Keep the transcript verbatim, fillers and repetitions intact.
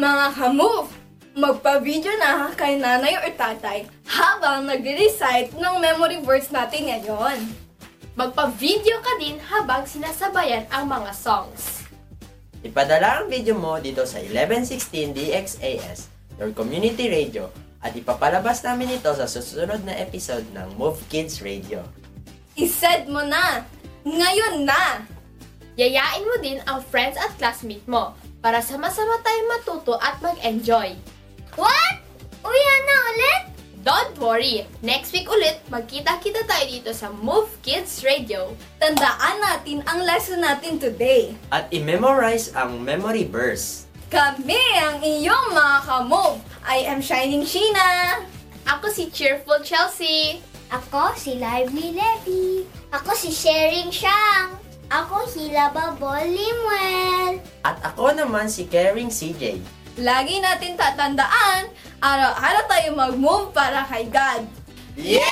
Mga ka-move, magpa-video na kay nanay or tatay habang nagre-recite ng memory words natin ngayon. Magpa-video ka din habang sinasabayan ang mga songs. Ipadala ang video mo dito sa eleven sixteen D X A S, your community radio, at ipapalabas namin ito sa susunod na episode ng Move Kids Radio. I-send mo na! Ngayon na! Yayain mo din ang friends at classmate mo para sama-sama tayong matuto at mag-enjoy. What? Uyan na ulit? Don't worry! Next week ulit, magkita-kita tayo dito sa Move Kids Radio. Tandaan natin ang lesson natin today. At i-memorize ang memory verse. Kami ang iyong mga ka-move. I am Shining Sheena. Ako si Cheerful Chelsea. Ako si Lively Levy. Ako si Sharing Shang. Ako si Lababol Limuel. At ako naman si Caring C J. Lagi natin tatandaan, araw-araw tayo mag-move para kay God. Yeah!